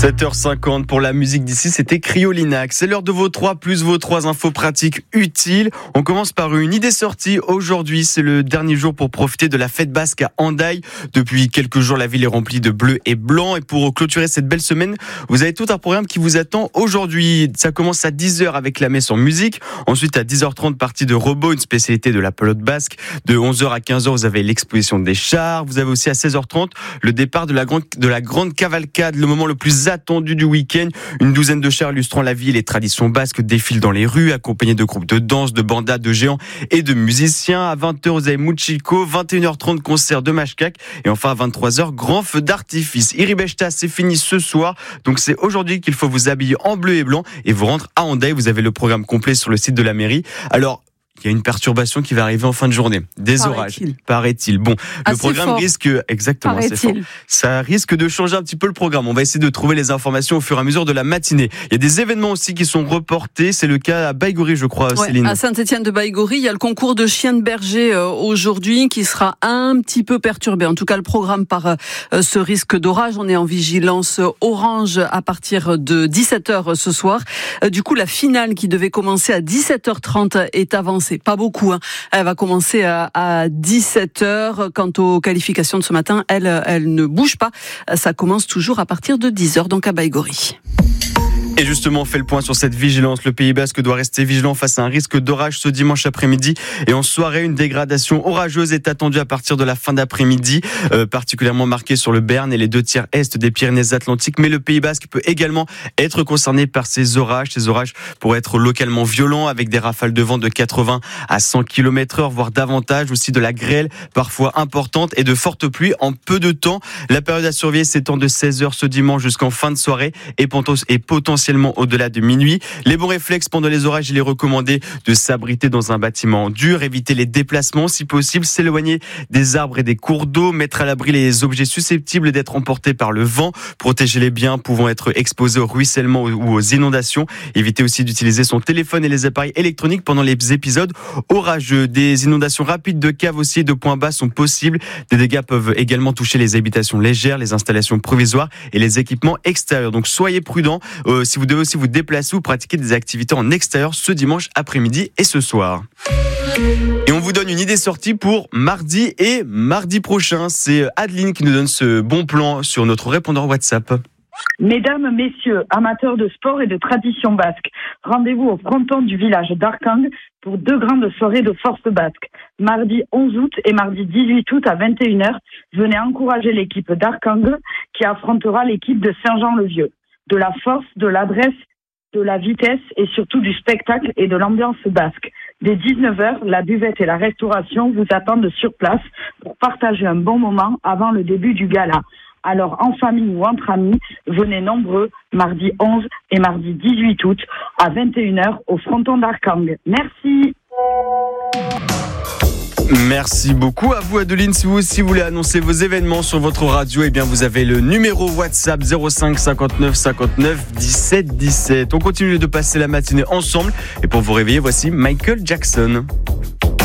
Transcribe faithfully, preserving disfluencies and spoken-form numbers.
sept heures cinquante pour la musique d'ici, c'était Cryolinac. C'est l'heure de vos trois plus vos trois infos pratiques utiles. On commence par une idée sortie. Aujourd'hui, c'est le dernier jour pour profiter de la fête basque à Hendaye. Depuis quelques jours, la ville est remplie de bleu et blanc. Et pour clôturer cette belle semaine, vous avez tout un programme qui vous attend aujourd'hui. Ça commence à dix heures avec la messe en musique. Ensuite, à dix heures trente, partie de robot, une spécialité de la pelote basque. De onze heures à quinze heures, vous avez l'exposition des chars. Vous avez aussi à seize heures trente le départ de la grande, de la grande cavalcade, le moment le plus attendu du week-end. Une douzaine de chars illustrant la vie et les traditions basques défilent dans les rues, accompagnés de groupes de danse, de bandas, de géants et de musiciens. À vingt heures, vous avez Muchiko, vingt et une heures trente, concert de Mashkak. Et enfin, à vingt-trois heures, grand feu d'artifice. Iribeshta, c'est fini ce soir. Donc, c'est aujourd'hui qu'il faut vous habiller en bleu et blanc et vous rendre à Hendaye. Vous avez le programme complet sur le site de la mairie. Alors, il y a une perturbation qui va arriver en fin de journée. Des paraît-il. orages, paraît-il. Bon, Assez le programme fort. risque, exactement, paraît-il. c'est fort. Ça risque de changer un petit peu le programme. On va essayer de trouver les informations au fur et à mesure de la matinée. Il y a des événements aussi qui sont reportés. C'est le cas à Baïgorry, je crois, ouais, Céline. À Saint-Étienne de Baïgorry, il y a le concours de chiens de berger euh, aujourd'hui qui sera un petit peu perturbé. En tout cas, le programme par euh, ce risque d'orage. On est en vigilance orange à partir de dix-sept heures ce soir. Euh, du coup, la finale qui devait commencer à dix-sept heures trente est avancée. Pas beaucoup, hein. Elle va commencer à, à dix-sept heures. Quant aux qualifications de ce matin, elle, elle ne bouge pas. Ça commence toujours à partir de dix heures, donc à Baïgorry. Et justement, on fait le point sur cette vigilance. Le Pays Basque doit rester vigilant face à un risque d'orage ce dimanche après-midi. Et en soirée, une dégradation orageuse est attendue à partir de la fin d'après-midi, euh, particulièrement marquée sur le Béarn et les deux tiers est des Pyrénées-Atlantiques. Mais le Pays Basque peut également être concerné par ces orages. Ces orages pourraient être localement violents avec des rafales de vent de quatre-vingts à cent kilomètres heure, voire davantage. Aussi de la grêle parfois importante et de fortes pluies en peu de temps. La période à surveiller s'étend de seize heures ce dimanche jusqu'en fin de soirée et potentiellement au-delà de minuit. Les bons réflexes pendant les orages, il est recommandé de s'abriter dans un bâtiment dur, éviter les déplacements si possible, s'éloigner des arbres et des cours d'eau, mettre à l'abri les objets susceptibles d'être emportés par le vent, protéger les biens pouvant être exposés au ruissellement ou aux inondations, éviter aussi d'utiliser son téléphone et les appareils électroniques pendant les épisodes orageux. Des inondations rapides de caves aussi et de points bas sont possibles. Des dégâts peuvent également toucher les habitations légères, les installations provisoires et les équipements extérieurs. Donc soyez prudents. Euh, si vous devez aussi vous déplacer ou pratiquer des activités en extérieur ce dimanche après-midi et ce soir. Et on vous donne une idée sortie pour mardi et mardi prochain. C'est Adeline qui nous donne ce bon plan sur notre répondeur WhatsApp. Mesdames, messieurs, amateurs de sport et de tradition basque, rendez-vous au fronton du village d'Arkang pour deux grandes soirées de force basque. Mardi onze août et mardi dix-huit août à vingt et une heures, venez encourager l'équipe d'Arkang qui affrontera l'équipe de Saint-Jean-le-Vieux. De la force, de l'adresse, de la vitesse et surtout du spectacle et de l'ambiance basque. Dès dix-neuf heures, la buvette et la restauration vous attendent sur place pour partager un bon moment avant le début du gala. Alors, en famille ou entre amis, venez nombreux mardi onze et mardi dix-huit août à vingt et une heures au fronton d'Arkang. Merci. Merci beaucoup à vous Adeline. Si vous aussi voulez annoncer vos événements sur votre radio, eh bien vous avez le numéro WhatsApp zéro cinq cinquante-neuf cinquante-neuf dix-sept dix-sept. On continue de passer la matinée ensemble et pour vous réveiller, voici Michael Jackson.